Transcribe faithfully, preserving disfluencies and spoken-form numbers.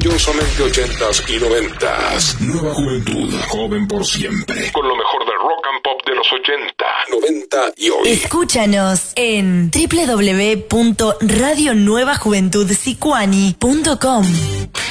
orgullosamente ochentas y noventas. Nueva Juventud, joven por siempre. Con lo mejor del rock and pop de los ochenta, noventa y hoy. Escúchanos en doble u doble u doble u punto radio nueva juventud sicuani punto com.